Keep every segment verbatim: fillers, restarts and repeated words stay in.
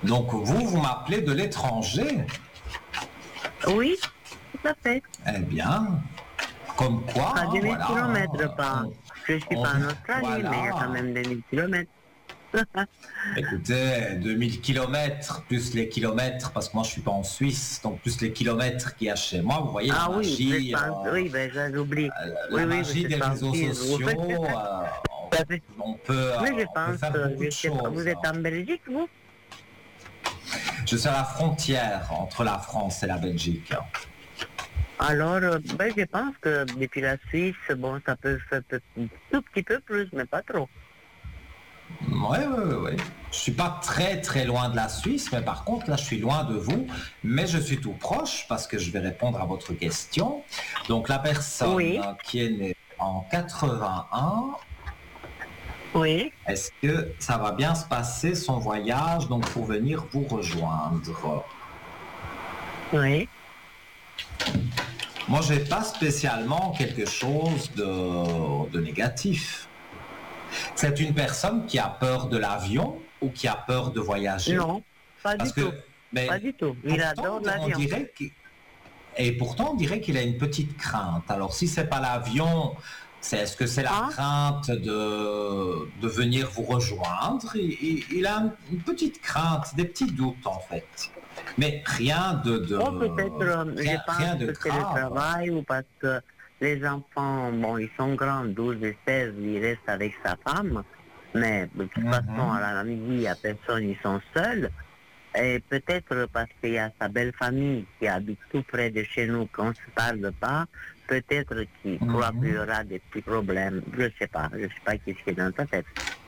Donc vous, vous m'appelez de l'étranger? Oui, tout à fait. Eh bien, comme quoi, À hein, deux mille voilà. kilomètres, pas. on- Je suis on- pas en Australie, mais il y a quand voilà. même deux mille kilomètres. Écoutez, deux mille kilomètres, plus les kilomètres, parce que moi je suis pas en Suisse, donc plus les kilomètres qu'il y a chez moi, vous voyez Ah la oui, je magie, pense, euh, oui, ben j'oublie. Oui, la oui, mais magie c'est des ça réseaux aussi. Vous sociaux, faites- euh, Tout à fait. on, on peut, euh, Oui, je on peut pense, faire euh, beaucoup je de sais pas, vous choses. êtes en Belgique, vous? Je suis à la frontière entre la France et la Belgique. Alors, euh, ben, je pense que depuis la Suisse, bon, ça peut faire peu- tout petit peu plus, mais pas trop. Oui, oui, oui, oui. Je suis pas très très loin de la Suisse, mais par contre là je suis loin de vous, mais je suis tout proche parce que je vais répondre à votre question. Donc la personne Oui. euh, qui est née en quatre-vingt-un, Oui. est-ce que ça va bien se passer son voyage donc pour venir vous rejoindre? Oui. Moi j'ai pas spécialement quelque chose de, de négatif. C'est une personne qui a peur de l'avion ou qui a peur de voyager? Non, pas Parce du tout. que, mais Pas du tout. Il pourtant, adore on l'avion. dirait qu'il- et pourtant, on dirait qu'il a une petite crainte. Alors, si c'est pas l'avion, c'est est-ce que c'est la Ah. crainte de, de venir vous rejoindre? il, il- il a une petite crainte, des petits doutes en fait. Mais rien de, de Oh, peut-être, euh, rien, je rien pense de que c'est le grave. travail ou parce que les enfants, bon, ils sont grands, douze et seize, il reste avec sa femme, mais de toute Mhm. façon, à la midi, il n'y a personne, ils sont seuls. Et peut-être parce qu'il y a sa belle famille qui habite tout près de chez nous, qu'on ne se parle pas, peut-être qu'il Mhm. croit qu'il y aura des petits problèmes. Je ne sais pas, je ne sais pas qu'est-ce qui est dans sa tête.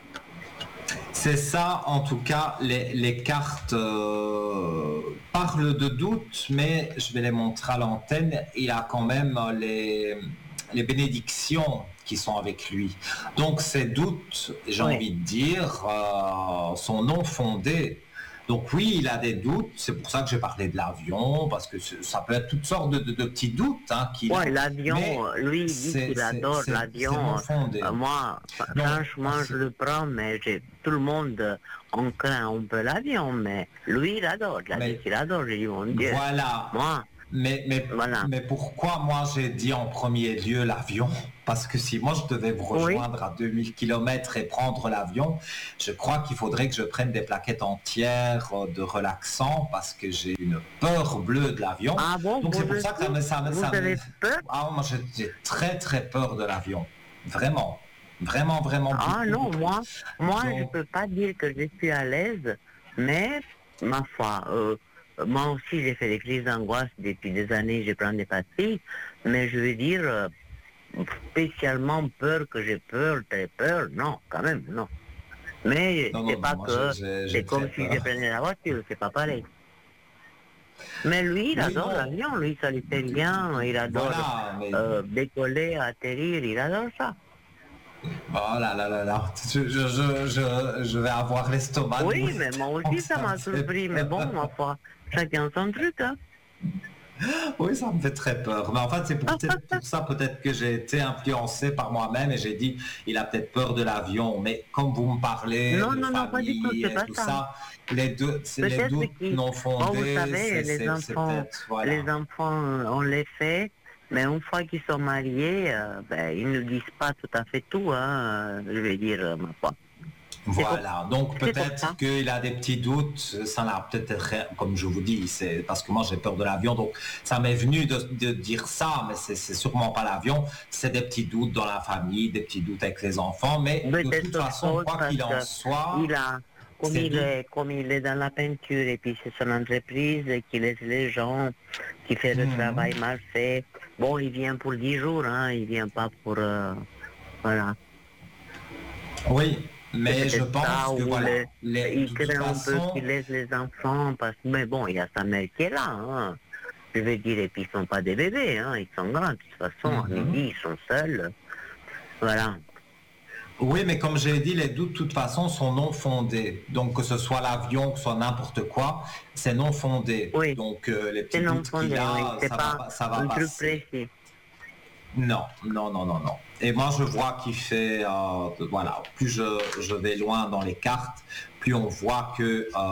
C'est ça, en tout cas, les, les cartes euh, parlent de doute, mais je vais les montrer à l'antenne. Il a quand même euh, les, les bénédictions qui sont avec lui. Donc ces doutes, j'ai Oui. envie de dire, euh, sont non fondés. Donc oui, il a des doutes, c'est pour ça que j'ai parlé de l'avion, parce que ce- ça peut être toutes sortes de, de- de petits doutes hein, qu'il a. Oui, l'avion, Mais euh, lui, il dit c'est- qu'il c'est- adore c'est- c'est l'avion. non fondé. Euh, moi, fr- Non, franchement, c'est- je le prends, mais j'ai, tout le monde, euh, on craint un peu l'avion, mais lui, il adore. Il a Mais- dit qu'il adore. J'ai dit, mon Dieu. Voilà. Moi, Mais, mais, Voilà. mais pourquoi moi j'ai dit en premier lieu l'avion? Parce que si moi je devais vous rejoindre à deux mille kilomètres et prendre l'avion, je crois qu'il faudrait que je prenne des plaquettes entières euh, de relaxant parce que j'ai une peur bleue de l'avion. ah bon, Donc vous c'est pour aussi, ça que ça me... Ça me, vous ça me- avez peur? Ah, moi j'ai j'ai très très peur de l'avion. Vraiment. Vraiment, vraiment. Ah beaucoup, non, beaucoup. moi, moi, je Donc- peux pas dire que je suis à l'aise, mais ma foi, euh, moi aussi j'ai fait des crises d'angoisse depuis des années, je prends des pastilles, mais je veux dire, euh, spécialement peur que j'ai peur, très peur, non, quand même, non. Mais Non, non, c'est non, pas moi, que j'ai- j'ai- j'ai c'est comme très si peur. je prenais la voiture, c'est pas pareil. Mais lui, il Oui, adore non. l'avion, lui, ça lui fait bien, il adore Voilà, mais- euh, décoller, atterrir, il adore ça. Oh là là là là, je, je, je, je, je vais avoir l'estomac. Oui, noué. mais moi aussi, ça m'a surpris. Mais bon, ma foi, chacun son truc, hein. Oui, ça me fait très peur. Mais en fait, c'est pour, c'est pour ça peut-être que j'ai été influencé par moi-même et j'ai dit, il a peut-être peur de l'avion. Mais comme vous me parlez Non, de non, non, pas du famille tout, c'est et pas tout ça. ça, les deux, c'est les Peut-être doutes qu'ils... non Bon, fondés. vous savez, c'est- les c'est- c'est enfants, peut-être- voilà. les enfants, on les fait, mais une fois qu'ils sont mariés, euh, ben, ils ne disent pas tout à fait tout, hein, je vais dire, euh, ma foi. Voilà, donc c'est pour ça. peut-être qu'il a des petits doutes, ça n'a peut-être rien, comme je vous dis, c'est parce que moi j'ai peur de l'avion, donc ça m'est venu de, de dire ça, mais c'est, c'est sûrement pas l'avion, c'est des petits doutes dans la famille, des petits doutes avec les enfants, mais de Peut-être toute autre façon, chose, quoi qu'il en parce que soit, il a, comme c'est il, doute- est, comme il est dans la peinture et puis c'est son entreprise qui laisse les gens, qui fait le Mhm. travail mal fait. Bon, il vient pour dix jours, hein, il vient pas pour... euh, voilà. oui, mais C'est je peut-être pense ça, que ou voilà, le- les, il de toute craint un peu façon, qu'il laisse les enfants, parce que, mais bon, il y a sa mère qui est là, hein. Je veux dire, et puis ils sont pas des bébés, hein, ils sont grands, de toute façon, à Mhm. midi, ils sont seuls. Voilà. oui, mais comme j'ai dit, les doutes de toute façon sont non fondés. Donc que ce soit l'avion, que ce soit n'importe quoi, c'est non fondé. Oui. Donc euh, les petits C'est non doutes fondé, qu'il oui, a, c'est ça pas va, ça va un truc passer. précis. Non, non, non, non, non. Et moi, je vois qu'il fait, euh, voilà, plus je, je vais loin dans les cartes, plus on voit que euh,